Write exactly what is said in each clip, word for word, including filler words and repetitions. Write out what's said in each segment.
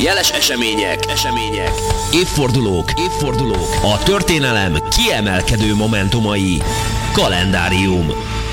Jeles események, események, évfordulók, évfordulók, a történelem kiemelkedő momentumai. Kalendárium.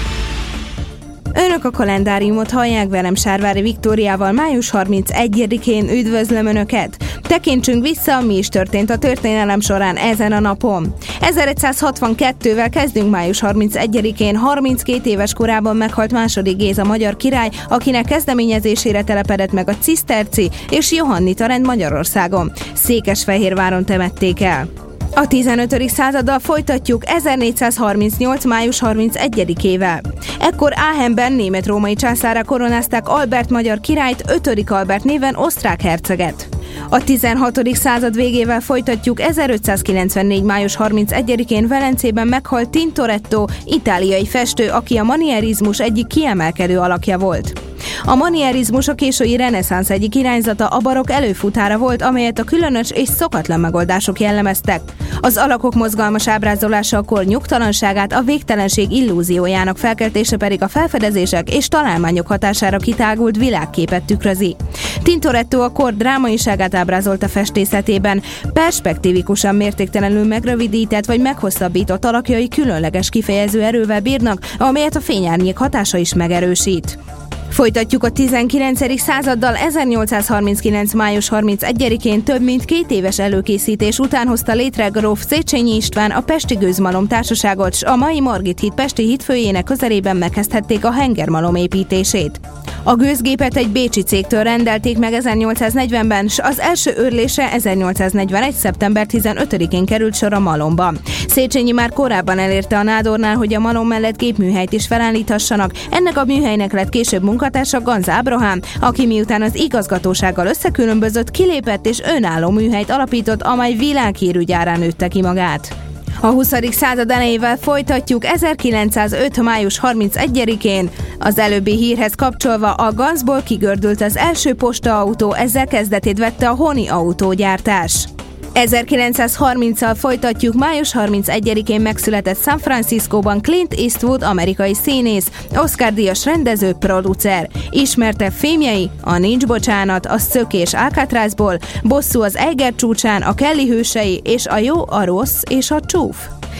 Önök a kalendáriumot hallják, velem Sárvári Viktóriával május harmincegyedikén. Üdvözlöm Önöket! Tekintsünk vissza, mi is történt a történelem során ezen a napon. ezeregyszázhatvankettővel kezdünk. Május harmincegyedikén harminckét éves korában meghalt második Géza magyar király, akinek kezdeményezésére telepedett meg a ciszterci és johannita rend Magyarországon. Székesfehérváron temették el. A tizenötödik századdal folytatjuk ezernégyszázharmincnyolc. május harmincegyedikével. Ekkor Aachenben német-római császárrá koronázták Albert magyar királyt, ötödik Albert néven osztrák herceget. A tizenhatodik század végével folytatjuk ezerötszázkilencvennégy. május harmincegyedikén Velencében meghalt Tintoretto, itáliai festő, aki a manierizmus egyik kiemelkedő alakja volt. A manierizmus a késői reneszánsz egyik irányzata, a barokk előfutára volt, amelyet a különös és szokatlan megoldások jellemeztek. Az alakok mozgalmas ábrázolása a kor nyugtalanságát, a végtelenség illúziójának felkeltése pedig a felfedezések és találmányok hatására kitágult világképet tükrözi. Tintoretto a kor drámaiságát ábrázolta festészetében, perspektívikusan mértéktelenül megrövidített vagy meghosszabbított alakjai különleges kifejező erővel bírnak, amelyet a fényárnyék hatása is megerősít. Folytatjuk a tizenkilencedik századdal. ezernyolcszázharminckilenc. május harmincegyedikén több mint két éves előkészítés után hozta létre gróf Széchenyi István a Pesti Gőzmalom Társaságot, s a mai Margit híd pesti hídfőjének közelében megkezdhették a hengermalom építését. A gőzgépet egy bécsi cégtől rendelték meg ezernyolcszáznegyvenben, s az első őrlésre ezernyolcszáznegyvenegy. szeptember tizenötödikén került sor a malomba. Széchenyi már korábban elérte a nádornál, hogy a malom mellett gépműhelyt is felállíthassanak. Ennek a műhelynek lett később munkatársa Ganz Ábrahám, aki miután az igazgatósággal összekülönbözött, kilépett és önálló műhelyt alapított, amely világhírű gyárán nőtte ki magát. A huszadik század elejével folytatjuk ezerkilencszázöt. május harmincegyedikén. Az előbbi hírhez kapcsolva a Ganzból kigördült az első postaautó, ezzel kezdetét vette a honi autógyártás. ezerkilencszázharminccal folytatjuk. május harmincegyedikén megszületett San Franciscóban Clint Eastwood, amerikai színész, Oscar-díjas rendező, producer. Ismertebb filmjei: a Nincs bocsánat, a Szökés Alcatrazból, Bosszú az Eiger csúcsán, a Kelly hősei és a Jó, a rossz és a csúf.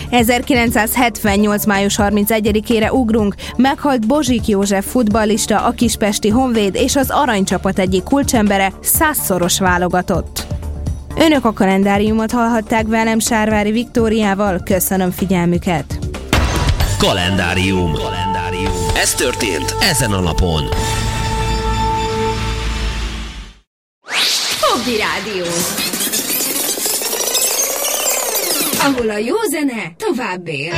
ezerkilencszázhetvennyolc. május harmincegyedikére ugrunk. Meghalt Bozsik József futballista, a kispesti Honvéd és az aranycsapat egyik kulcsembere, százszoros válogatott. Önök a kalendáriumot hallhatták, velem Sárvári Viktóriával. Köszönöm figyelmüket! Kalendárium. Kalendárium. Ez történt ezen a napon. Hobby Rádió, ahol a jó zene tovább él.